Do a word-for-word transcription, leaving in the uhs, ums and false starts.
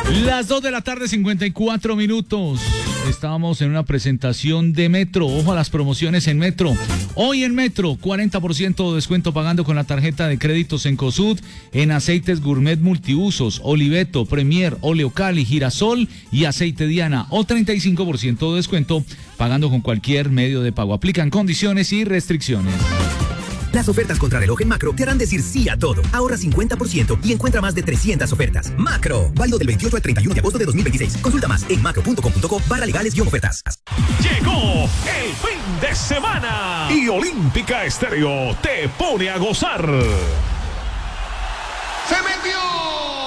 Las dos de la tarde, cincuenta y cuatro minutos. Estábamos en una presentación de Metro. Ojo a las promociones en Metro. Hoy en Metro, cuarenta por ciento de descuento pagando con la tarjeta de créditos en Cosud, en aceites gourmet multiusos, Oliveto, Premier, Oleocali, Girasol y aceite Diana. O treinta y cinco por ciento de descuento pagando con cualquier medio de pago. Aplican condiciones y restricciones. Las ofertas contra reloj en Macro te harán decir sí a todo. Ahorra cincuenta por ciento y encuentra más de trescientas ofertas. Macro, válido del veintiocho al treinta y uno de agosto de dos mil veintiséis. Consulta más en macro punto com punto co barra legales y ofertas. Llegó el fin de semana y Olímpica Estéreo te pone a gozar. ¡Se metió!